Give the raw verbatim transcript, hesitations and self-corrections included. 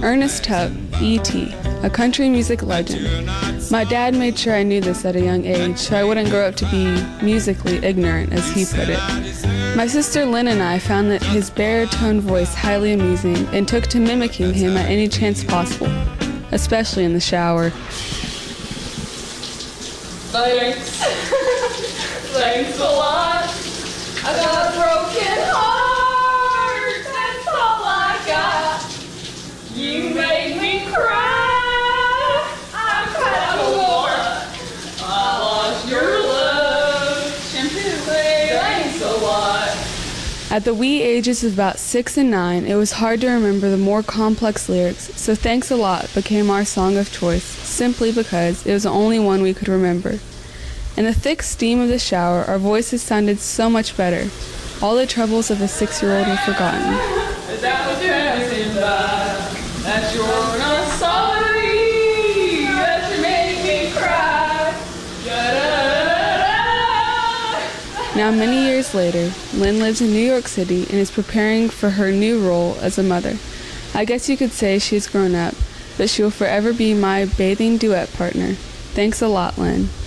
Ernest Tubb, E T, a country music legend. My dad made sure I knew this at a young age so I wouldn't grow up to be musically ignorant, as he put it. My sister Lynn and I found that his baritone voice highly amusing and took to mimicking him at any chance possible, especially in the shower. Thanks. Thanks a lot. I got a broken heart. That's all I got. You made me cry. I cried a lot. I lost your love. Shampoo. Thanks a lot. At the wee ages of about six and nine, it was hard to remember the more complex lyrics, so Thanks a Lot became our song of choice, simply because it was the only one we could remember. In the thick steam of the shower, our voices sounded so much better. All the troubles of a six-year-old were forgotten. That was passing by. That you're not sorry. That you made me cry. Da-da-da-da-da. Now, many years later, Lynn lives in New York City and is preparing for her new role as a mother. I guess you could say she has grown up, but she will forever be my bathing duet partner. Thanks a lot, Lynn.